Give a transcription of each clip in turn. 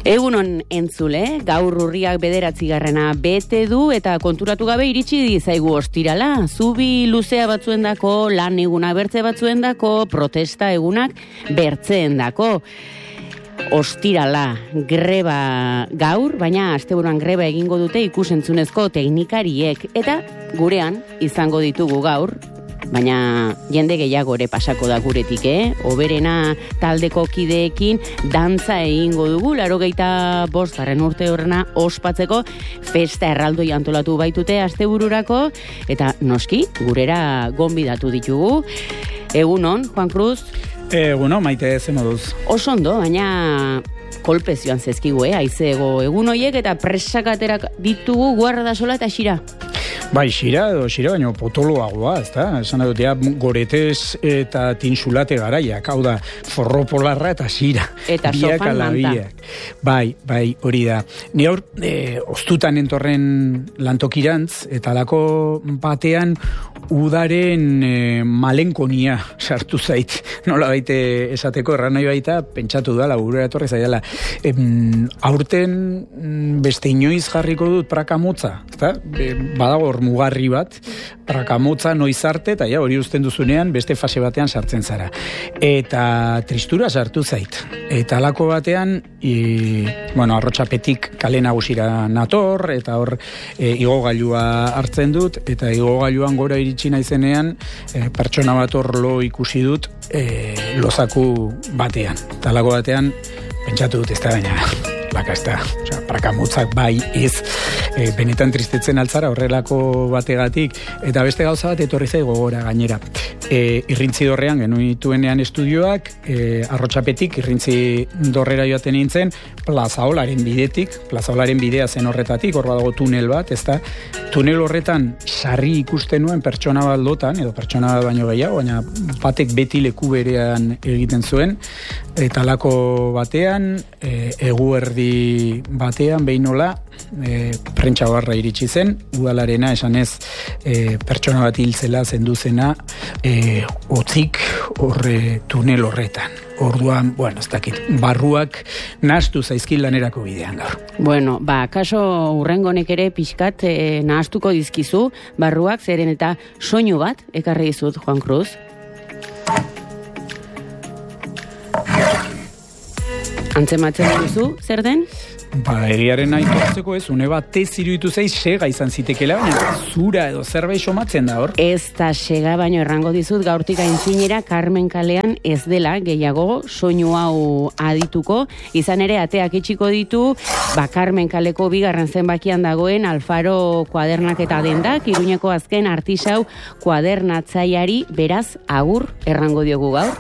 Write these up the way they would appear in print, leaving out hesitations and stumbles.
Egunon entzule, gaur urriak 9 bete du eta konturatu gabe iritsi dizaigu ostirala. Zubi luzea batzuendako, lan eguna bertze batzuendako, protesta egunak bertzeendako. Ostirala, greba gaur, baina asteburuan greba egingo dute ikusentzunezko teknikariek eta gurean izango ditugu gaur. Baina jende gehiago ere pasako da guretik, Oberena taldeko kideekin dantza egingo dugu, 85. urte horrena ospatzeko festa erraldoi antolatu baitute astebururako, eta noski gurera gonbidatu ditugu. Egunon, Juan Cruz? Egunon, Maite, ze moduz? Oso ondo, baina kolpezioan zezkigu, Aizego egun hoiek eta presakaterak ditugu Guardasola eta Xira. Bai, Xira, baina potoloagoa, ezta? Esan dut, goretez eta tinsulate garaiak, hau da, forropolarra eta Xira. Eta sofan manta. Bai, hori da. Ni hor, oztutan entorren lantokirantz, eta lako batean udaren malenkonia sartu zait. Nola baite esateko erranai baita, pentsatu dala, gurera etorri zaidala. Aurten beste inoiz jarriko dut prakamotza, ezta? Badago mugarri bat, prakamotza noiz arte, eta hori uzten duzunean beste fase batean sartzen zara. Eta tristura sartu zait. Eta alako batean, Arrotxapetik kale nagusira nator, eta hor igogailua hartzen dut, eta igogailuan gora iritsi naizenean, pertsona bat hor lo ikusi dut, lozaku batean. Eta alako batean, pentsatu dut ez da baina, lakazta, prakamotzak bai ez, benetan tristetzen altzara horrelako bategatik, eta beste gauza bat etorri zaigo gora gainera. Irrintzi dorrean genuituenean estudioak, Arrotxapetik irrintzi dorrera joaten nintzen, Plazaolaren bidetik, Plazaolaren bidea zen horretatik, hor badago tunel bat, ezta? Tunel horretan sarri ikusten nuen pertsona bat lotan, edo pertsona bat baino gehiago, baina batek beti leku berean egiten zuen, eta lako batean, eguerdi batean, behinola, prentsa barra iritsi zen, udalarena esanez pertsona bat hiltzela zenduzena otzik horre tunel horretan. Orduan, ez dakit, barruak nahastu zaizkin lanerako bidean gaur. Kaso urrengonek ere pixkat nahastuko dizkizu barruak, zeren eta soinu bat ekarri dizut, Juan Cruz. Antzematzen duzu, zer den? Egiaren aitortzeko ez, une bat tez iruditu zeiz sega izan zitekela, baina zura edo zerbait somatzen da hor. Ez da sega, baino errango dizut gaurtik aintzinera Carmen kalean ez dela gehiago soinu hau adituko, izan ere ateak itxiko ditu, Carmen kaleko 2. zenbakian dagoen Alfaro kuadernaketa dendak, Iruñeko azken artisau kuadernatzaiari, beraz agur errango diogu gaur.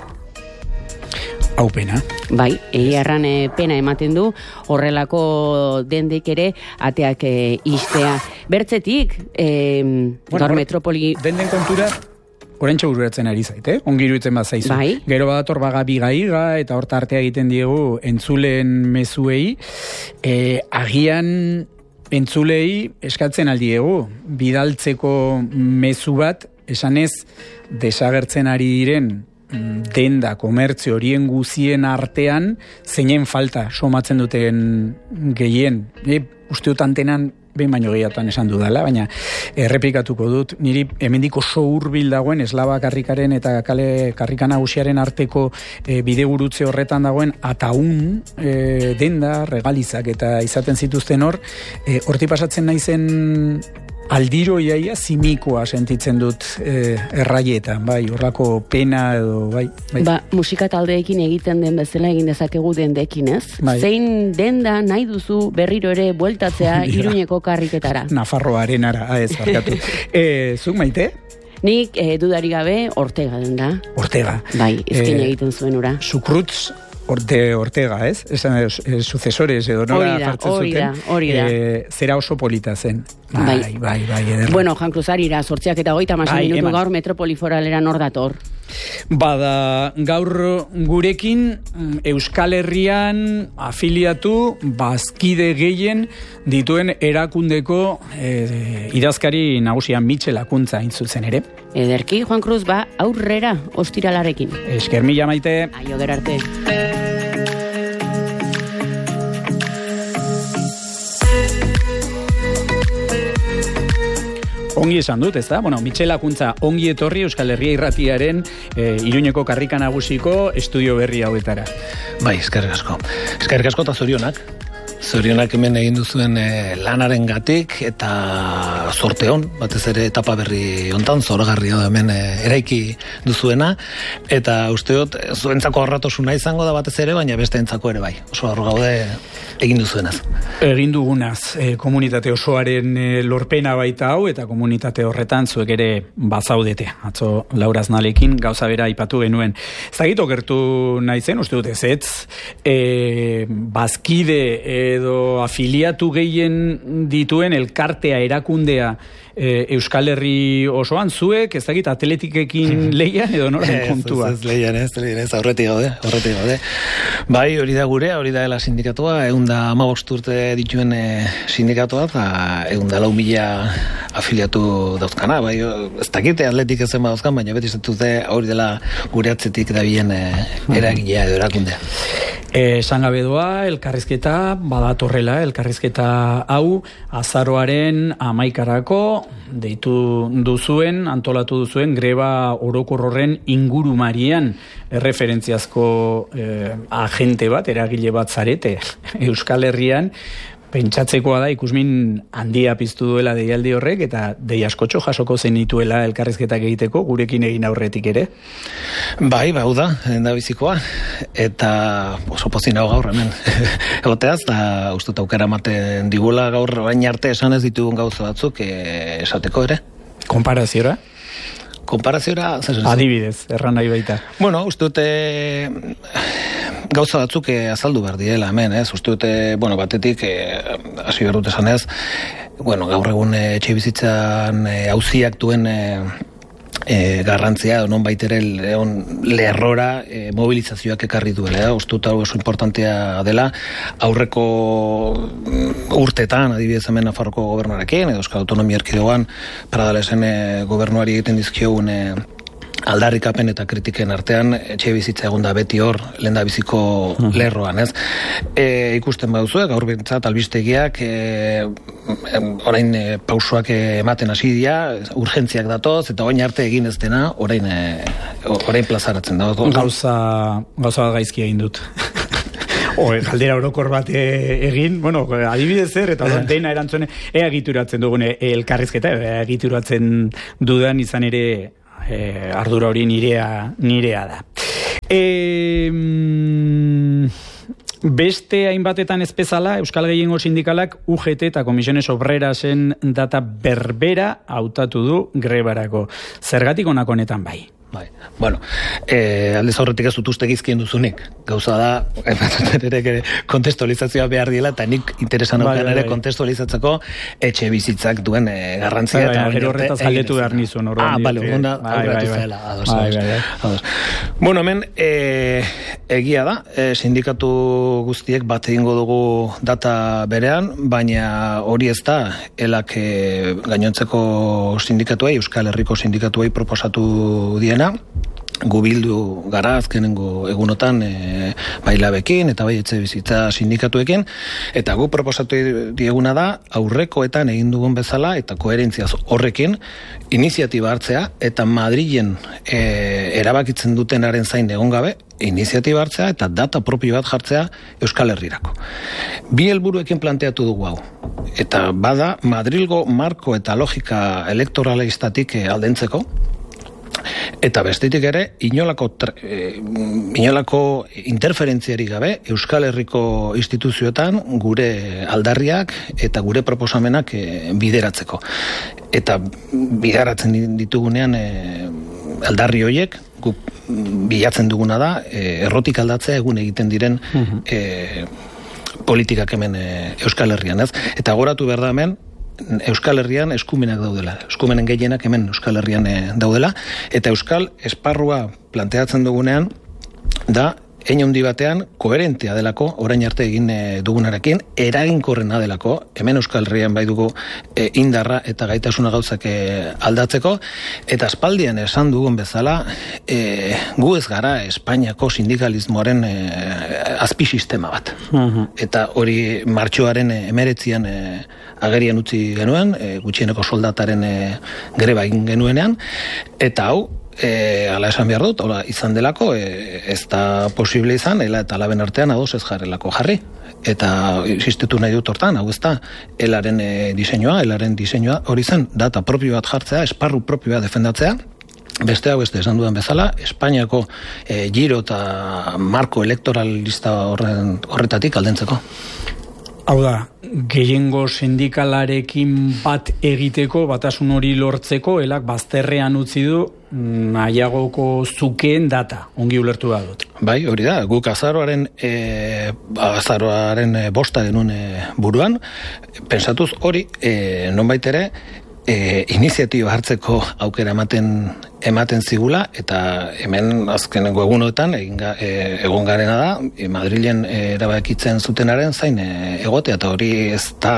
Hau pena. Bai, egiarran pena ematen du, horrelako dendek ere ateak istea. Bertzetik, gaur metropoli... Denden kontura, oraintxe bururatzen ari zait, ongi iruditzen bat zaizu. Bai. Gero badator biga, eta horta artea egiten diegu entzulen mezuei, agian entzulei eskatzen aldiegu, bidaltzeko mezu bat, esanez, desagertzen ari diren denda, komertzio horien guzien artean, zeinen falta somatzen duten gehien. Uste dut antenan, behin baino gehiatuan esan dudala, baina errepikatuko dut, niri hemendiko oso hurbil dagoen Eslaba Karrikaren eta kale Karrika Nagusiaren arteko bidegurutze horretan dagoen ataun denda, regalizak eta izaten zituzten hor, horti pasatzen naizen aldiro iaia zimikoa sentitzen dut erraietan, bai, horrako pena edo, bai. Musika taldeekin egiten den bezala egin dezakegu dendekin, ez? Bai. Zein denda nahi duzu berriro ere bueltatzea Iruñeko karriketara? Nafarroaren ara, ez, barkatu. Zuk, Maite? Nik dudari gabe Ortega den da. Ortega. Bai, ezkin egiten zuen ura. Sukrutz Ortega, ez? Esan sucesores edo nola jartzen zuten. Hori da. Zera oso polita zen. Bai, ederra. Juan Cruz, arira, 8:30 minutu gaur metropoli foralera nor dator. Bada, gaur gurekin Euskal Herrian afiliatu bazkide gehien dituen erakundeko idazkari nagusian Mitxel Akuntza hain zuzen ere. Ederki, Juan Cruz, aurrera ostiralarekin. Esker mila, Maite. Aio, gerarte. ongi esan dut, ez da? Bueno, Mitxel Akuntza, ongi etorri Euskal Herria Irratiaren Iruñeko Karrika Nagusiko estudio berri hauetara. Bai, eskerrik asko. Eskerrik asko eta zorionak. Zorionak hemen egin duzuen lanaren gatik eta zorteon, batez ere etapa berri hontan, zoragarria da hemen eraiki duzuena, eta usteot zuentzako arratosuna izango da batez ere, baina besteentzako ere bai. Oso harro gaude egin duzuenaz. Egin dugunaz, komunitate osoaren lorpena baita hau, eta komunitate horretan zuek ere bazaudete. Atzo Laura Aznalekin gauza bera aipatu genuen. Zagit okertu nahi zen, uste dut ez, bazkide edo afiliatu gehien dituen elkartea, erakundea Euskal Herri osoan, zuek, ez dakit, atletikekin leian edo noren kontua? Ez leian, aurretik gaude. Bai, hori da dela sindikatua, 115 urte dituen sindikatua, eta 104.000 afiliatu dauzkana, bai, ez dakit, atletik ezen badauzkan, baina beti zetute hori dela gure atzetik dabien eragilea edo erakundea. Esan gabe doa, elkarrizketa, badatorrela, elkarrizketa hau, azaroaren 11-arako deitu duzuen, antolatu duzuen, greba orokor horren ingurumarian erreferentziazko agente bat, eragile bat zarete Euskal Herrian, pentsatzekoa da ikusmin handia piztu duela deialdi horrek, eta dei askotxo jasoko zenituela elkarrizketak egiteko, gurekin egin aurretik ere? Bai, hau da, bizikoa, eta oso pozin hau gaur hemen egoteaz, eta uste aukera ematen digula gaur baina arte esan ez ditugun gauza batzuk esateko ere. Konparaziora? Adibidez, erran nahi baita. Bueno, uste dute gauza batzuk azaldu behar direla hemen, ez? Uste dute, batetik hasi behar dut esanez, gaur egun etxe bizitzan auziak duen garrantzia, non baitere lerrora mobilizazioak ekarri duela, ustuta oso importantea dela, aurreko urtetan, adibidez hemen Nafarroko gobernuarekin, edo Euskal Autonomia Erkidegoan, Paradalesen gobernuari egiten dizkiogun aldarrikapen eta kritiken artean, etxe bizitza egon da beti hor, lehen da biziko lerroan, ez? Ikusten baduzu, gaur bintzat albistegiak, orain pausoak ematen hasi dira, urgentziak datoz, eta orain arte egin ez dena, orain plazaratzen da. Gauza gaizki egin dut. Galdera orokor bat egin, adibidez zer, eta dena erantzune, egituratzen dugun elkarrizketa, egituratzen dudan izan ere, ardura hori nirea da. Beste hainbatetan ez bezala, Euskal Gehiengo Sindikalak UGT eta Komisiones Obrerasen data berbera hautatu du grebarako. Zergatik honako honetan bai? Bai. Aldez aurretik ez dut uste gizkien duzunik. Gauza da, ere kontestualizazioa behar diela, eta nik interesan auken ere kontestualizatzeko etxe bizitzak duen garrantzia. Gero horretaz galdetu behar nizun. Onda aurretu zaila. Hemen, egia da, sindikatu guztiek bat egingo dugu data berean, baina hori ez da, elak gainontzeko sindikatuei, Euskal Herriko sindikatuei proposatu diena, gu bildu gara azkenengo egunotan bai labekin eta bai etxe bizitza sindikatuekin, eta gu proposatu dieguna da aurrekoetan egin dugun bezala eta koherentziaz horrekin iniziatiba hartzea eta Madrilen erabakitzen dutenaren zain egon gabe iniziatiba hartzea eta data propio bat jartzea Euskal Herrirako. Bi helburuekin planteatu dugu hau. Eta bada Madrilgo marko eta logika elektoralistatik aldentzeko, eta bestetik ere, inolako interferentziarik gabe Euskal Herriko instituzioetan gure aldarriak eta gure proposamenak bideratzeko. Eta bideratzen ditugunean aldarri horiek, bilatzen duguna da, errotik aldatzea egun egiten diren politikak hemen Euskal Herrian, ez? Eta goratu behar da hemen, Euskal Herrian eskumenak daudela. Eskumenen gehienak hemen Euskal Herrian daudela. Eta Euskal esparrua planteatzen dugunean da hein handi batean koherentea delako, orain arte egin dugunarekin, eraginkorrena delako, hemen Euskal Herrian bai dugu indarra eta gaitasuna gauzak aldatzeko, eta aspaldian esan dugun bezala, gu ez gara Espainiako sindikalismoaren azpisistema bat. Eta hori martxoaren 19an agerian utzi genuen, gutxieneko soldataren greba egin genuenean, eta hau, ala esan behar dut, izan delako, ez da posible izan, eta alaben artean ados ez jarrelako jarri. Eta insistitu nahi dut hortan, hau ez da, elaren diseinua hori zen, data propio bat jartzea, esparru propio bat defendatzea, beste hau beste esan dudan bezala, Espainiako giro eta marko elektoralista horretatik aldentzeko. Hau da, gehiengo sindikalarekin bat egiteko, batasun hori lortzeko, elak bazterrean utzi du nahiagoko zukeen data, ongi ulertu da dut. Bai, hori da, guk azaroaren bosta genuen buruan, pensatuz hori, nonbait ere, iniziatiba hartzeko aukera ematen zigula, eta hemen azkenengo egunotan egon garena da, Madrilen erabakitzen zutenaren zain egotea, eta hori ez da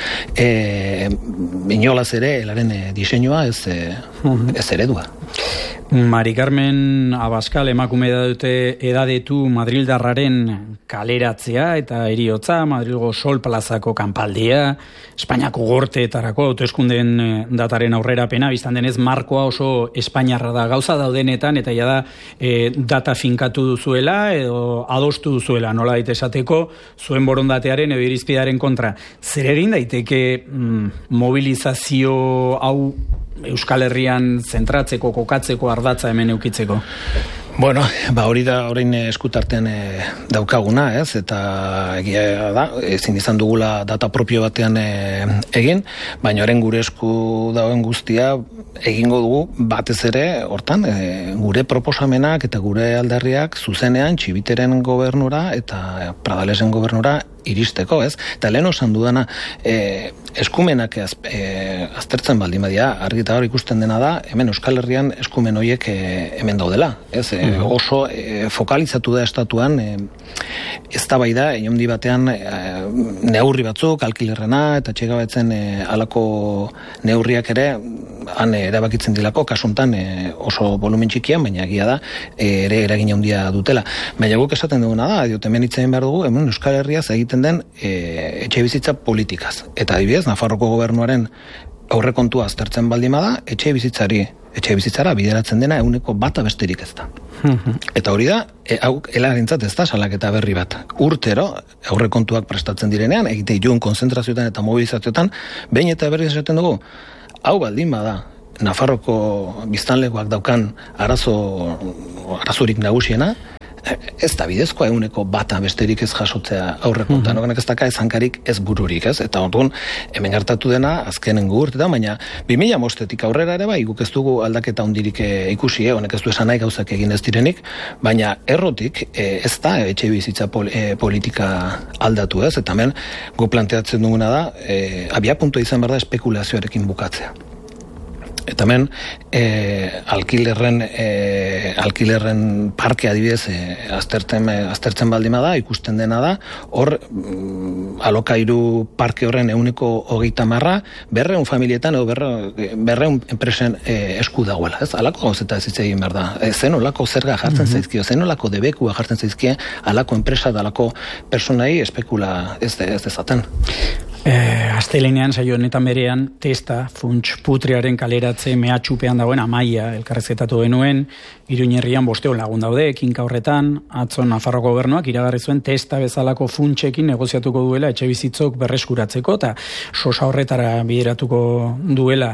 inolaz ere elaren diseinua ez eredua. Mari Carmen Abascal emakume dute edadetu Madrildarraren kaleratzea eta heriotza, Madrilgo Sol Plazako kanpaldia, Espainiako gorteetarako hauteskundeen dataren aurrerapena, biztan denez markoa oso espainiarra da, gauza daudenetan, eta ja da data finkatu duzuela edo adostu duzuela, nola daite esateko, zuen borondatearen edo irizpidearen kontra. Zer egin daiteke mobilizazio hau Euskal Herrian zentratzeko, kokatzeko, ardatza hemen eukitzeko? Bueno, hori da orain eskutartean daukaguna, ez? Eta egia da, ezin izan dugula data propio batean egin, baina orain gure esku dauen guztia egingo dugu batez ere hortan, gure proposamenak eta gure aldarriak zuzenean Txibiteren gobernura eta Pradalesen gobernura iristeko, ez? Eta lehen osan dudana, eskumenak aztertzen baldin badia, argi eta hor ikusten dena da, hemen Euskal Herrian eskumen horiek hemen daudela, ez? Oso fokalizatu da estatuan, eztabaida handi batean neurri batzuk, alkilerrena eta txegabetzen halako neurriak ere han erabakitzen dilako, kasuntan oso volumen txikian, baina egia da ere eragin handia dutela. Baina guk esaten duguna da, hemen hitz egin behar dugu, hemen Euskal Herriaz egiten den etxe bizitza politikaz. Eta adibidez, Nafarroko gobernuaren aurrekontua aztertzen baldin bada, etxe bizitzara bideratzen dena 1% besterik ez da. Eta hori da, hau elarentzat ez da salaketa berri bat. Urtero, aurrekontuak prestatzen direnean, egite joan konzentrazioetan eta mobilizazioetan, behin eta berri esaten dugu, hau baldin bada, Nafarroko biztanlegoak daukan arazorik nagusiena, ez da bidezkoa 1% besterik ez jasotzea aurrekontuan, honek ez daka ez hankarik ez bururik, ez? Eta orduan hemen gertatu dena azkenengo urtetan, baina 2005-etik aurrera ere bai, guk ez dugu aldaketa hundirik ikusi, honek ez du esan nahi gauzak egin ez direnik, baina errotik ez da etxe bizitza politika aldatu, ez? Eta hemen gu planteatzen duguna da, abiapuntua izan behar da espekulazioarekin bukatzea. Eta hemen alkilerren parke adibidez aztertzen baldima da, ikusten dena da, hor alokairu parke horren 130 200 familietan edo 200 enpresen esku dagoela, ez? Alako gauzeta ez egin behar da. Zen olako zerga jartzen zaizkio, zen olako debekua jartzen zaizkie, alako enpresa da alako personai espekula ez dezaten. Astelenean saio honetan berean testa funts putriaren kaleratze mehatxupean dagoen Amaia elkarrezketatu genuen, Iruñerrian 500 lagun daude kinka horretan, atzo Nafarroko gobernuak iragarri zuen testa bezalako funtsekin negoziatuko duela etxe bizitzok berreskuratzeko eta sosa horretara bideratuko duela.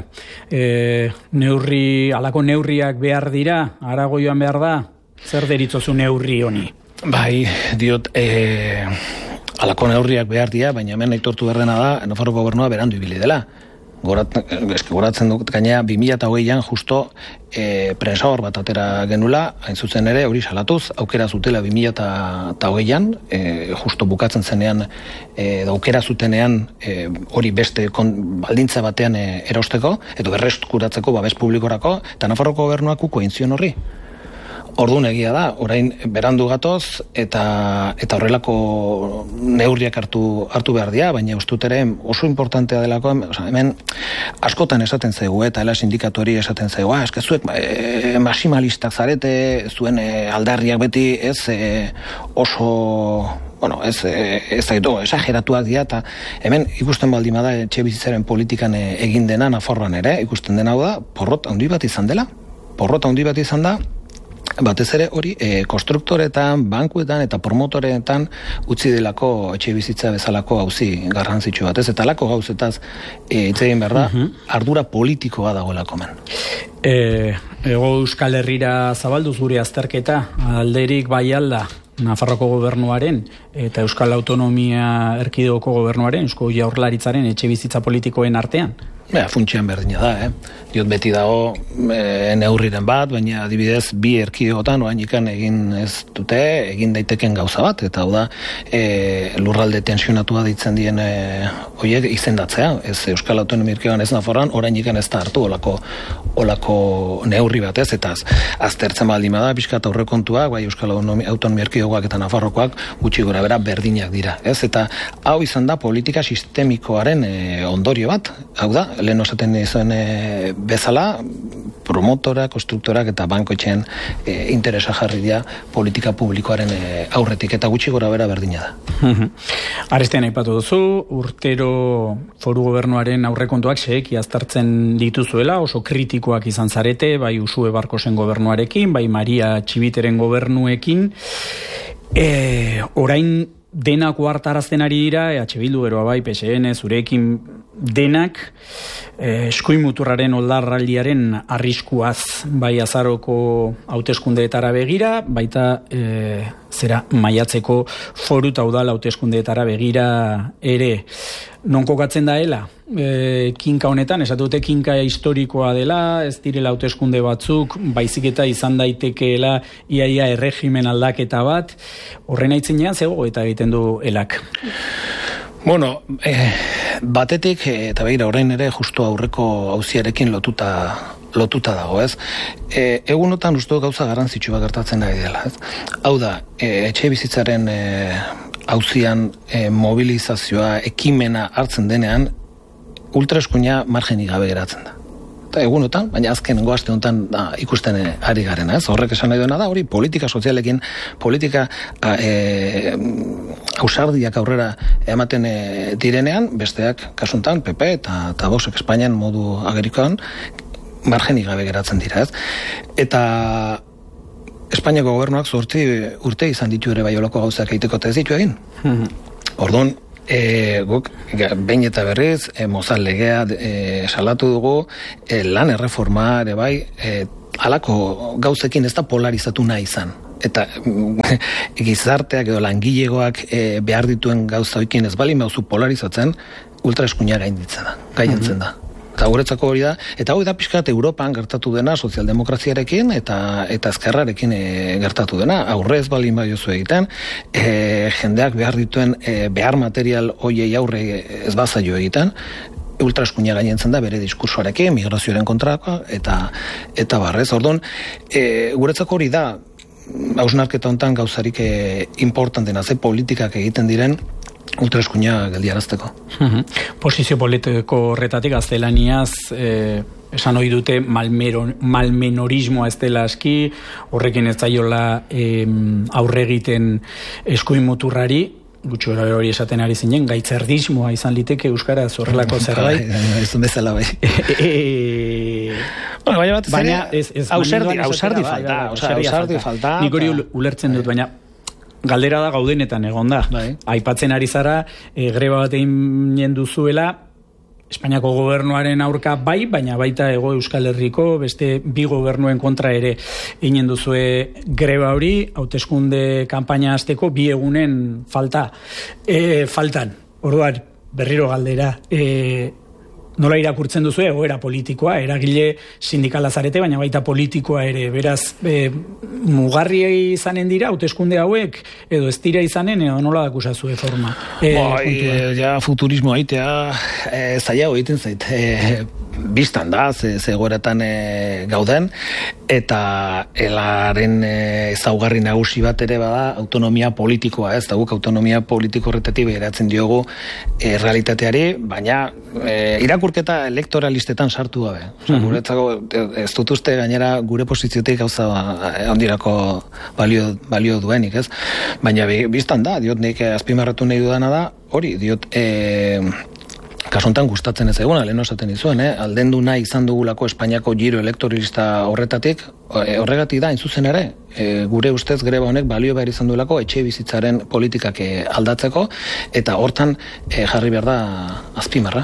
Alako neurriak behar dira, harago joan behar da, zer deritzozu neurri honi? Bai, diot, alako neurriak behar dira, baina hemen aitortu berrena da, Nafarroko gobernua berandu ibili dela. Goratzen dut gainea 2008an justo prensahor bat atera genula, hain zuzen ere hori salatuz, aukera zutela 2008an, justo bukatzen zenean, aukera zutenean hori beste baldintza batean erosteko, edo berreskuratzeko babes publikorako, eta Nafarroko gobernuak uko egin zion horri. Orduan egia da, orain berandu gatoz eta horrelako neurriak hartu behar dira, baina ustut ere oso importantea delako, hemen askotan esaten zaigu, eta ela sindikatuari esaten zaigu, eske zuek maximalistak zarete, zuen aldarriak beti ez oso, bueno, ez daitu, esageratuak dira, eta hemen ikusten baldin bada etxe bizitzaren politikan egin dena Nafarroan ere, ikusten dena hau da, porrot handi bat izan dela, batez ere hori konstruktoretan, bankuetan eta promotoretan utzi delako etxe bizitza bezalako gauzi garrantzitsu batez, eta lako gauzetaz hitz egin behar da, ardura politikoa dagoelako men. Ego Euskal Herrira zabalduz gure azterketa, alderik bai alda Nafarroko gobernuaren eta Euskal Autonomia Erkidegoko gobernuaren, Eusko Jaurlaritzaren etxe bizitza politikoen artean? Funtsian berdina da, Diot beti dago neurriren bat, baina adibidez bi erkidegotan oraindik egin ez dute, egin daiteken gauza bat, eta hau da lurralde tensionatua ditzen dien horiek izendatzea, ez Euskal Autonomia Erkidegoan ez Nafarroan, oraindik ez da hartu olako neurri bat, ez, eta aztertzen baldin bada, pixkat aurrekontuak, bai Euskal Autonomia Erkidegoak eta Nafarrokoak gutxi gora bera berdinak dira, ez, eta hau izan da politika sistemikoaren ondorio bat, hau da, lehen osaten izan bezala, promotora, konstruktorak eta bankoetxeen interesa jarri dira politika publikoaren aurretik, eta gutxi gora bera berdina da. Arestean aipatu duzu, urtero foru gobernuaren aurrekontuak seki aztertzen dituzuela, oso kritikoak izan zarete, bai Usue Barkosen gobernuarekin, bai Maria Txibiteren gobernuekin, orain denak uhartarazten ari dira, EH Bildu geroa bai, PSN, zurekin denak, eskuin muturraren oldarraldiaren arriskuaz, bai azaroko hauteskundeetara begira, baita maiatzeko foru eta udal hauteskundeetara begira ere. Non kokatzen daela? Kinka honetan, esatu dute kinka historikoa dela, ez direla hauteskunde batzuk, baizik eta izan daitekeela iaia erregimen aldaketa bat, horren aitzinean zego eta egiten du elak. Bueno, batetik, eta begira orain ere justu aurreko auziarekin lotuta dago, ez? Egunotan uste gauza garrantzitsu bat gertatzen ari dela, ez? Hau da, etxe bizitzaren auzian mobilizazioa, ekimena hartzen denean, ultraeskuina margenik gabe geratzen da. Eta egunotan, baina azken goazte honetan ikusten ari garen, ez? Horrek esan nahi duena da, hori politika sozialekin, politika ausardiak aurrera ematen direnean, besteak kasuntan, PP eta Voxek Espainian modu agerikoan, margenik gabe geratzen dira, ez? Eta Espainiako gobernuak 8 urte izan ditu ere bai olako gauzak egiteko eta ez ditu egin. Orduan, guk behin eta berriz Mozal legea salatu dugu, lan erreforma ere bai, halako gauzekin ez da polarizatu nahi izan. Eta gizarteak edo langilegoak behar dituen gauza hoikin ez bali mauzu polarizatzen, ultraeskuina gainditzen da. Eta guretzako hori da, eta hori da pixkat Europan gertatu dena sozialdemokraziarekin eta ezkerrarekin gertatu dena, aurrez balin badiozu egiten, jendeak behar dituen behar material hoiei aurre ez bazaio egiten, ultraeskuina gainentzen da bere diskursoarekin, migrazioaren kontrakoa, eta barrez. Orduan, guretzako hori da, hausnarketa hontan gauzarik importantena, ze politikak egiten diren, ultraeskuina geldiarazteko. Posizio politiko horretatik gaztelaniaz esan ohi dute malmenorismoa ez dela aski, horrekin ez zaiola aurre egiten eskuin muturrari, gutxo hori esaten ari zinen, gaitzerdismoa izan liteke euskaraz horrelako zerbait. Ez bezala bai. Baina ausardi falta. Nik hori ulertzen dut, baina galdera da gaudenetan egon da. Aipatzen ari zara, greba bat egin duzuela, Espainiako gobernuaren aurka bai, baina baita Hego Euskal Herriko beste bi gobernuen kontra ere egin duzue greba hori, hauteskunde kanpaina hasteko 2 egunen faltan. Orduan, berriro galdera, nola irakurtzen duzu egoera politikoa, eragile sindikala zarete, baina baita politikoa ere, beraz, mugarria izanen dira, hauteskunde hauek, edo ez dira izanen, edo nola dakusazue forma? Ja, futurismo aitea, zaila egiten zait. biztan da, ze egoeratan gauden, eta elaren ezaugarri nagusi bat ere bada autonomia politikoa, ez da guk autonomia politiko horretatik behiratzen diogu realitateari, baina irakurketa elektoralistetan sartu gabe. Guretzako ez dut uste gainera gure posiziotik gauza handirako balio duenik, ez? Baina biztan da, diot nik azpimarratu nahi dudana da, hori, diot kasuntan gustatzen ez eguna, lehen osaten dizuen, aldendu nahi izan dugulako Espainiako giro elektoralista horretatik, horregatik da, zuzen ere, gure ustez greba honek balio behar izan duelako etxe bizitzaren politikak aldatzeko, eta hortan jarri behar da azpimarra.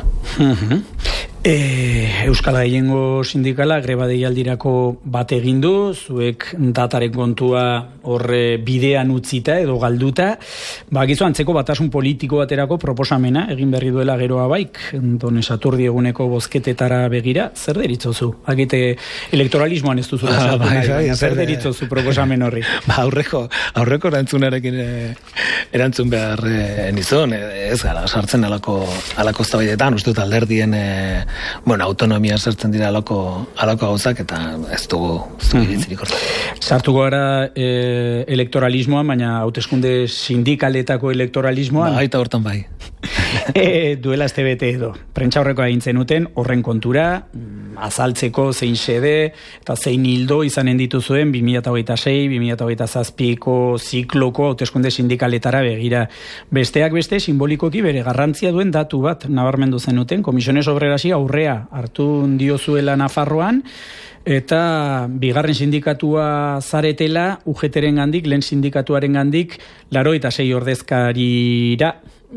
Euskal Gehiengo Sindikala greba deialdirako bat egin du, zuek dataren kontua horre bidean utzita edo galduta, gizu antzeko batasun politiko baterako proposamena egin berri duela geroa baik, Don Saturdi eguneko bozketetara begira, zer deritzozu? Agite elektoralismoan ez duzu zer deritzozu proposamen horri? Aurreko erantzunarekin erantzun behar nizun, ez gara, sartzen alako eztabaidetan, uste dut alderdien autonomia sartzen dira alako gauzak, eta ez dugu iritzirik hortan. Sartuko gara elektoralismoan, baina hauteskunde sindikaletako elektoralismoan. Baita hortan bai. Duela este bete edo. Prentsa horreko egin zenuten, horren kontura, azaltzeko zein xede, eta zein hildo izanen dituzuen 2026-2027ko zikloko hauteskunde sindikaletara begira. Besteak beste, simbolikoki bere garrantzia duen datu bat nabarmendu zenuten, Komisiones Obrerasi aurrea hartu diozuela Nafarroan, eta bigarren sindikatua zaretela, UGT-ren gandik, lehen sindikatuaren gandik, 86 ordezkarira.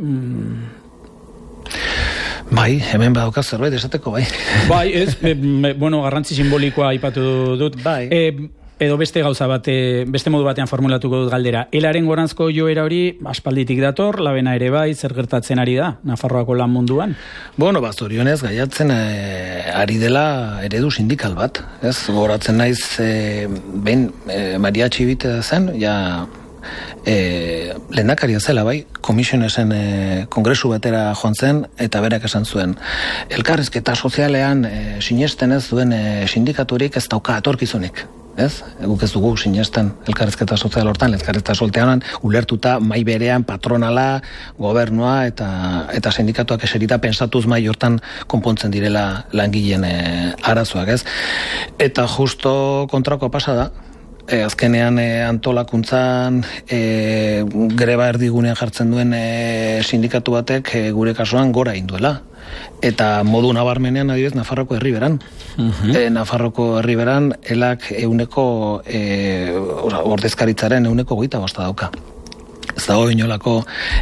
Bai, hemen badauka zerbait esateko, bai. Bai, ez, garrantzi simbolikoa aipatu dut. Bai. Edo beste gauza bat, beste modu batean formulatuko dut galdera. Elaren goranzko joera hori aspalditik dator, labena ere bai, zer gertatzen ari da, Nafarroako lan munduan? Zorionez, gaiatzen ari dela eredu sindikal bat, ez? Goratzen naiz, behin, Maria Txibite zen, lehendakaria zela bai, Komisionesen kongresu batera joan zen, eta berak esan zuen, elkarrizketa sozialean sinesten ez duen sindikaturik ez dauka etorkizunik. Ez? Guk ez dugu sinesten elkarrizketa sozial hortan, elkarrizketa sozialan ulertuta mai berean patronala, gobernua eta sindikatuak eserita pensatuz mai hortan konpontzen direla langileen arazoak, ez? Eta justo kontrako pasada, azkenean antolakuntzan greba erdigunean jartzen duen sindikatu batek gure kasuan gora induela. Eta modu nabarmenean adibidez Nafarroko herriberan. Nafarroko herriberan elak ordezkaritzaren 25% dauka. Ez dago inolako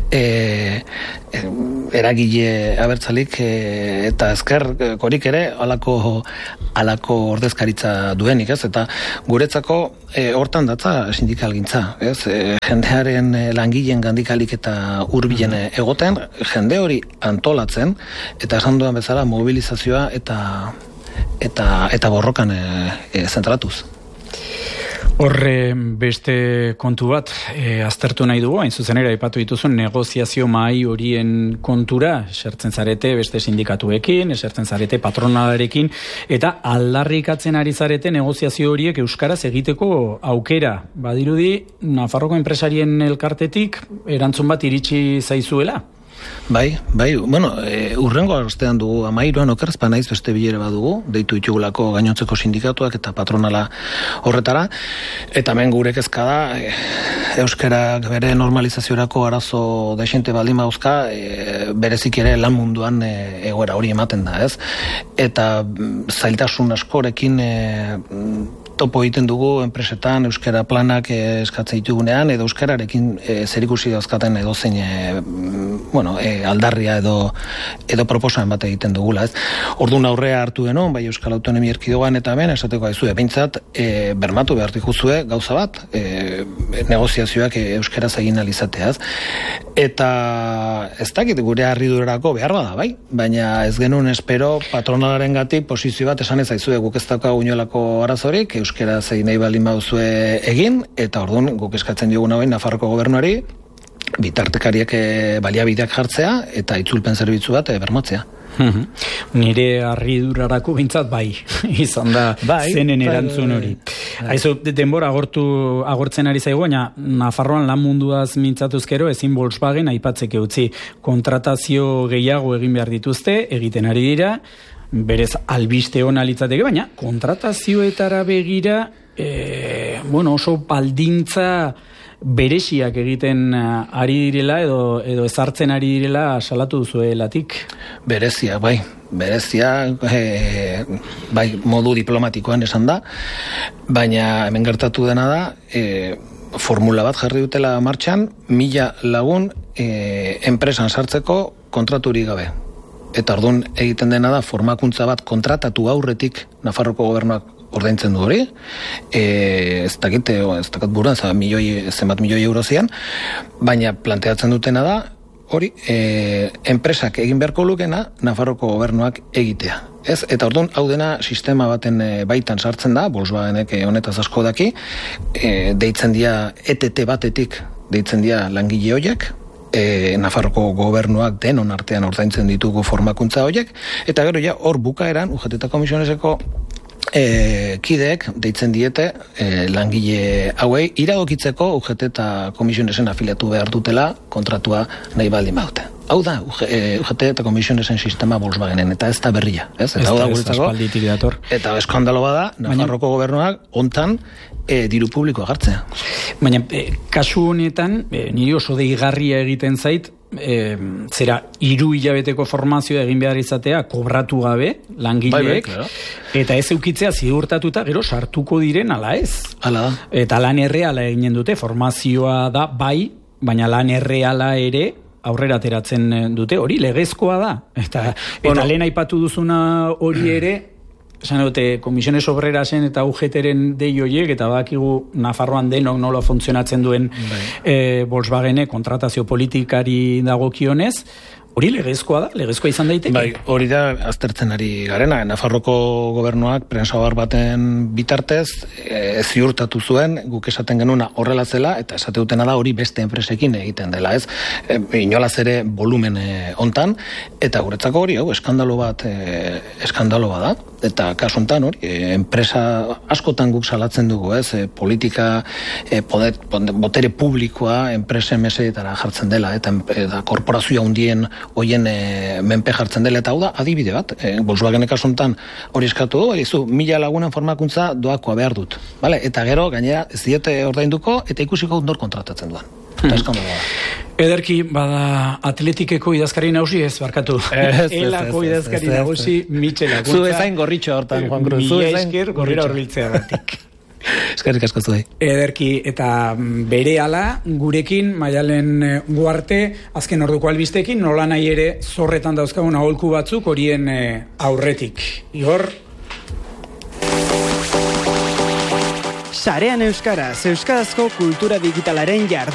eragile abertzalik eta ezker korik ere alako ordezkaritza duenik, ez? Eta guretzako hortan datza sindikalgintza, ez? Jendearen langileen gandikalik eta hurbilen egoten, jende hori antolatzen, eta esan duan bezala mobilizazioa eta borrokan zentratuz. Horre beste kontu bat aztertu nahi dugu, hain zuzen ere aipatu dituzun negoziazio mahai horien kontura, esertzen zarete beste sindikatuekin, esertzen zarete patronalarekin, eta aldarrikatzen ari zarete negoziazio horiek euskaraz egiteko aukera. Badirudi, Nafarroko enpresarien elkartetik erantzun bat iritsi zaizuela? Bai, urrengo astean dugu 13an okerrezpa naiz beste bilera badugu, deitu ditugulako gainontzeko sindikatuak eta patronala horretara, eta hemen gure kezka da, euskarak bere normalizaziorako arazo desente baldin bauzka, berezik ere lan munduan egoera hori ematen da, ez? Eta zailtasun askorekin topo egiten dugu enpresetan euskara planak eskatzen ditugunean, edo euskararekin zerikusi dauzkaten edozein aldarria edo proposamen bat egiten dugula, ez? Orduan aurrea hartu denon, bai Euskal Autonomia Erkidegoan eta hemen esateko daizue, behintzat bermatu behar dikuzue gauza bat, negoziazioak euskaraz egin alizateaz. Eta ez dakit gure harridurarako behar bada, bai? Baina ez genuen espero patronalaren gatik posizio bat esan ez zaizue guk ez daukagu inolako arazorik, euskaraz egin nahi baldin baduzue egin, eta orduan guk eskatzen dioguna bain Nafarroko gobernuari bitartekariak baliabideak jartzea eta itzulpen zerbitzu bat bermatzea. Nire harridurarako bintzat bai, izan da zenen erantzun hori. Aizu, denbora agortzen ari zaigu, baina Nafarroan lan munduaz mintzatuzkero ezin Volkswagen aipatzeke utzi. Kontratazio gehiago egin behar dituzte, egiten ari dira, berez albiste hona litzateke, baina kontratazioetara begira oso baldintza beresiak egiten ari direla edo ezartzen ari direla salatu duzuelatik. Berezia, bai, modu diplomatikoan esan da, baina hemen gertatu dena da, formula bat jarri dutela martxan, 1000 lagun enpresan sartzeko kontraturik gabe. Eta orduan egiten dena da formakuntza bat kontratatu aurretik Nafarroko gobernuak ordaintzen du hori, ez dakit buruan, zenbat milioi euro zian, baina planteatzen dutena da, hori, enpresak egin beharko lukena Nafarroko gobernuak egitea. Ez? Eta orduan, hau dena sistema baten baitan sartzen da, Volkswagenek honetaz asko daki, deitzen dira ETT batetik, deitzen dira langile horiek, Nafarroko gobernuak denon artean ordaintzen ditugu formakuntza horiek, eta gero ja hor bukaeran, UGT eta Komisioneseko kideek deitzen diete langile hauei iragokitzeko UGT eta Komisionesen afiliatu behar dutela kontratua nahi baldin baute. Hau da, UGT eta Komisionesen sistema Volkswagenen, eta ez da berria. Eta hau da guretzako, eta eskandalo bada, Nafarroko gobernuak hontan diru publikoa hartzea. Baina, kasu honetan, niri oso deigarria egiten zait, zera 3 hilabeteko formazioa egin behar izatea kobratu gabe langileek, eta ez eukitzea ziurtatuta gero sartuko diren ala ez. Ala da. Eta lan erreala eginen dute, formazioa da bai, baina lan erreala ere aurrera ateratzen dute, hori legezkoa da. Eta lehen aipatu duzuna hori ere, esan dute, Komisiones Obrerasen eta UGT-ren dei horiek, eta badakigu Nafarroan denok nola funtzionatzen duen Volkswagene kontratazio politikari dagokionez, hori legezkoa da, legezkoa izan daiteke? Bai, hori da aztertzen ari garena. Nafarroko gobernuak prensabar baten bitartez ziurtatu zuen, guk esaten genuna horrela zela, eta esate dutena da hori beste enpresekin egiten dela, ez? Inolaz ere volumen hontan, eta guretzako hori, eskandalo bat da, eta kasuntan hori, enpresa askotan guk salatzen dugu, ez? Politika, botere publikoa enpresen meseetara jartzen dela, eta korporazioa hundien hoien menpe jartzen dela, eta hau da adibide bat. Volkswagenek asuntan hori eskatu du, 1000 lagunen formakuntza doakoa behar dut. Vale? Eta gero, gainera, ez diete ordainduko, eta ikusiko nor kontratatzen duan. Ederki, bada atletikeko idazkari nagusi ez, barkatu. Elako idazkari nagusi, Mitxel Laguntza. Zu ezain gorritxo hortan, Juan Cruz. Mila esker gorrira horbiltzea batik. Eskerrik asko zuei. Ederki, eta berehala gurekin Maialen Guarte azken orduko albistekin nola nahi ere zorretan dauzkagun aholku batzuk horien aurretik. Igor? Sarean Euskaraz, euskarazko kultura digitalaren